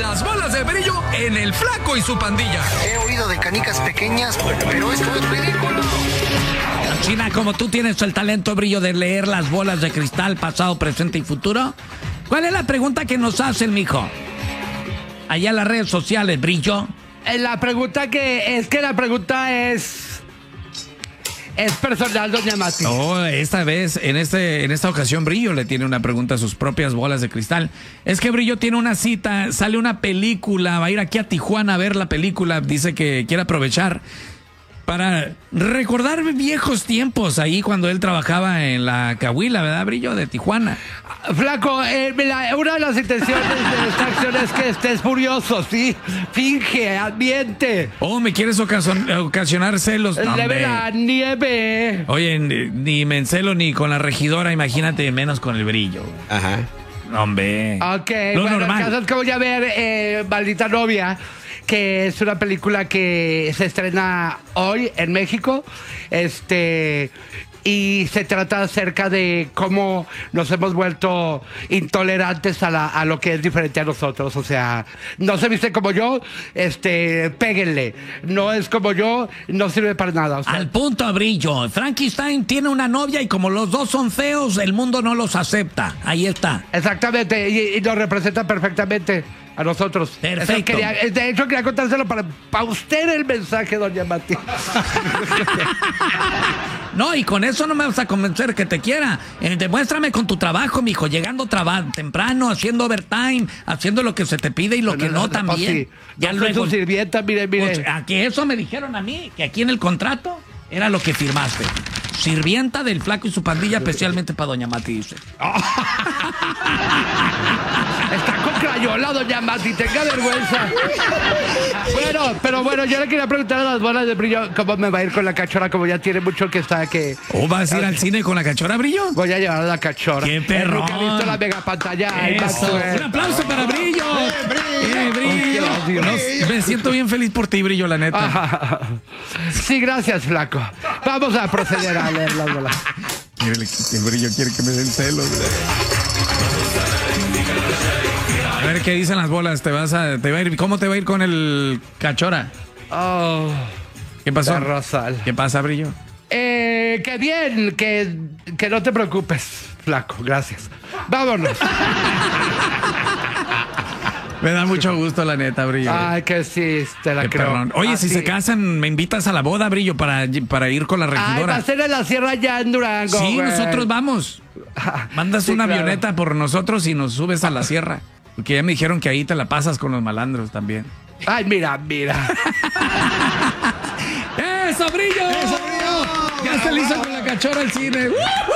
Las bolas de brillo en El Flaco y su pandilla. He oído de canicas pequeñas, pero esto es ridículo. China, como tú tienes el talento, brillo, de leer las bolas de cristal, pasado, presente y futuro, ¿cuál es la pregunta que nos hacen, mijo? Allá en las redes sociales, brillo. La pregunta es personal, doña Mati. Oh, esta vez, en esta ocasión, Brillo le tiene una pregunta a sus propias bolas de cristal. Es que Brillo tiene una cita, sale una película, va a ir aquí a Tijuana a ver la película, dice que quiere aprovechar para recordar viejos tiempos ahí cuando él trabajaba en la Cahuila, ¿verdad, Brillo? De Tijuana. Flaco, una de las intenciones de esta acción es que estés furioso, ¿sí? Finge, ambiente. Oh, ¿me quieres ocasionar celos? No, Leve la nieve. Oye, ni me encelo ni con la regidora, imagínate, menos con el Brillo. Ajá. Hombre. Ok, Lo bueno, normal. el caso es que voy a ver Maldita Novia, que es una película que se estrena hoy en México. Y se trata acerca de cómo nos hemos vuelto intolerantes a lo que es diferente a nosotros. O sea, no se viste como yo, péguenle. No es como yo, no sirve para nada. O sea, Al punto, Brillo. Frankenstein tiene una novia y como los dos son feos, el mundo no los acepta. Ahí está. exactamente, y nos representa perfectamente a nosotros. Perfecto. De hecho, quería contárselo para usted el mensaje, doña Mati. No, y con eso no me vas a convencer que te quiera. Demuéstrame con tu trabajo, mijo, llegando temprano, haciendo overtime, haciendo lo que se te pide y lo que no también. Pues sí. Ya No soy luego. su sirvienta, mire. Pues, a que eso me dijeron a mí, que aquí en el contrato era lo que firmaste. Sirvienta del Flaco y su pandilla, especialmente para doña Mati, dice. Está con crayola, doña Mati, tenga vergüenza. Pero bueno, yo le quería preguntar a las bolas de Brillo cómo me va a ir con la cachora, como ya tiene mucho que está que... ¿O vas a ir al cine con la cachora, Brillo? Voy a llevar a la cachora. ¡Qué perrón! Nunca he visto la mega pantalla. Eso. Un aplauso para Brillo. Brillo. Me siento bien feliz por ti, Brillo, la neta. Sí, gracias, Flaco. Vamos a proceder a leer las bolas. El Brillo quiere que me den celos. A ver qué dicen las bolas. ¿Cómo te va a ir con el cachora? Oh, ¿Qué pasó? la Rosal. ¿Qué pasa, Brillo? Que bien, que no te preocupes, Flaco. Gracias. Vámonos. Me da mucho gusto, la neta, Brillo. Ay, que sí, te la Qué creo. perrón. Oye, si se casan, me invitas a la boda, Brillo, para ir con la Ay, va regidora. a ser en la sierra ya en Durango. Sí, güey. nosotros vamos. Mandas Sí, una claro. avioneta por nosotros y nos subes a la sierra. Porque ya me dijeron que ahí te la pasas con los malandros también. Ay, mira. ¡Eso, Brillo! ¡Eso, Brillo! Ya se le hizo con la cachora al cine.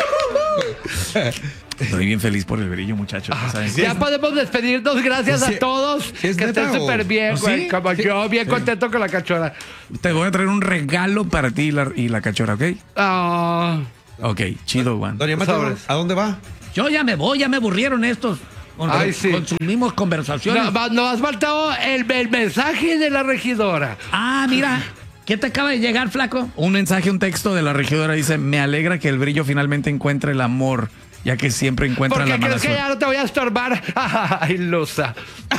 Estoy bien feliz por el Brillo, muchachos. ¿Sabes? Ya podemos despedirnos. Gracias a todos. ¿es Que neta estén o- súper bien, ¿Oh, sí? güey. Como yo, bien contento con la cachora. Te voy a traer un regalo para ti y la cachora, ¿ok? Ah, Ok, chido, Juan. Doña Mati, Sobres. ¿a dónde va? Yo ya me voy, ya me aburrieron estos. Ay, sí. Consumimos conversaciones. nos has faltado el mensaje de la regidora. Ah, mira. ¿Qué te acaba de llegar, Flaco? Un mensaje, un texto de la regidora. Dice, me alegra que el Brillo finalmente encuentre el amor, ya que siempre encuentra Porque la mala creo que suerte. ya no te voy a estorbar. Ay, Lusa.